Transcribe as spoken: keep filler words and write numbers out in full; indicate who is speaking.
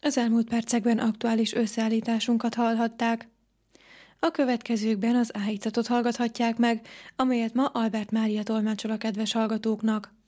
Speaker 1: Az elmúlt percekben aktuális összeállításunkat hallhatták. A következőkben az áhítatot hallgathatják meg, amelyet ma Albert Mária tolmácsol a kedves hallgatóknak.